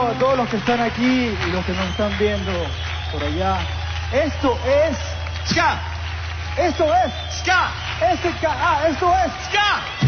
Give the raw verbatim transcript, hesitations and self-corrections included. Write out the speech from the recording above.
a todos los que están aquí y los que nos están viendo por allá. Esto es Ska. Esto es Ska. S K A. Esto es Ska.